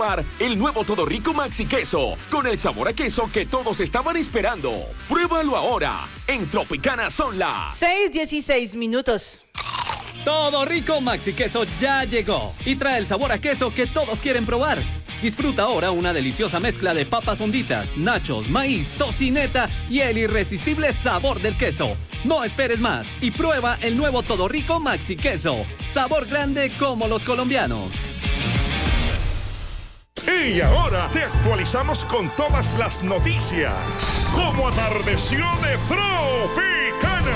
El nuevo Todo Rico Maxi Queso, con el sabor a queso que todos estaban esperando. Pruébalo ahora. En Tropicana son las 6:16 minutos. Todo Rico Maxi Queso ya llegó y trae el sabor a queso que todos quieren probar. Disfruta ahora una deliciosa mezcla de papas honditas, nachos, maíz, tocineta y el irresistible sabor del queso. No esperes más y prueba el nuevo Todo Rico Maxi Queso. Sabor grande como los colombianos. Y ahora te actualizamos con todas las noticias. Como atardeció de Tropicana.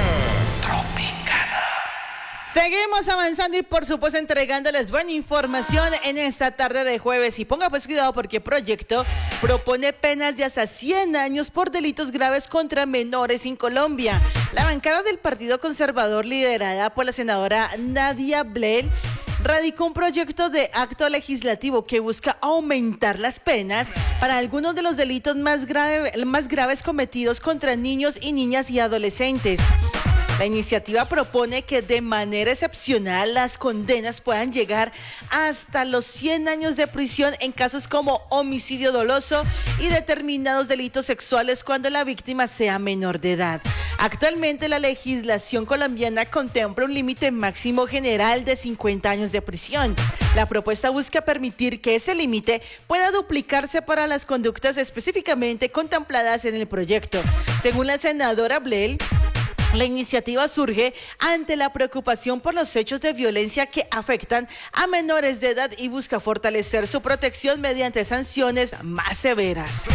Seguimos avanzando y por supuesto entregándoles buena información en esta tarde de jueves. Y ponga pues cuidado porque Proyecto propone penas de hasta 100 años por delitos graves contra menores en Colombia. La bancada del Partido Conservador, liderada por la senadora Nadia Blel, radicó un proyecto de acto legislativo que busca aumentar las penas para algunos de los delitos más graves cometidos contra niños y niñas y adolescentes. La iniciativa propone que de manera excepcional las condenas puedan llegar hasta los 100 años de prisión en casos como homicidio doloso y determinados delitos sexuales cuando la víctima sea menor de edad. Actualmente la legislación colombiana contempla un límite máximo general de 50 años de prisión. La propuesta busca permitir que ese límite pueda duplicarse para las conductas específicamente contempladas en el proyecto. Según la senadora Blel, la iniciativa surge ante la preocupación por los hechos de violencia que afectan a menores de edad y busca fortalecer su protección mediante sanciones más severas.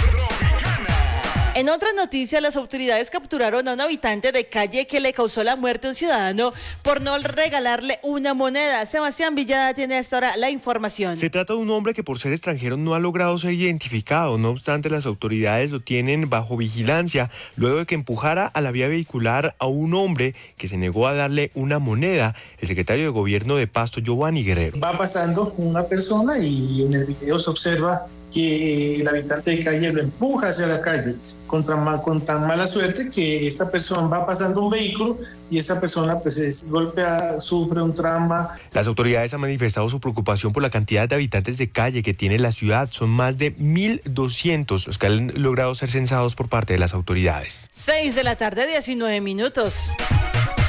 En otras noticias, las autoridades capturaron a un habitante de calle que le causó la muerte a un ciudadano por no regalarle una moneda. Sebastián Villada tiene hasta ahora la información. Se trata de un hombre que por ser extranjero no ha logrado ser identificado. No obstante, las autoridades lo tienen bajo vigilancia luego de que empujara a la vía vehicular a un hombre que se negó a darle una moneda. El secretario de Gobierno de Pasto, Giovanni Guerrero. Va pasando una persona y en el video se observa que el habitante de calle lo empuja hacia la calle con tan mala suerte que esta persona va pasando un vehículo y esa persona pues es golpeada, sufre un trauma. Las autoridades han manifestado su preocupación por la cantidad de habitantes de calle que tiene la ciudad. Son más de 1.200 los que han logrado ser censados por parte de las autoridades. 6 de la tarde, 19 minutos.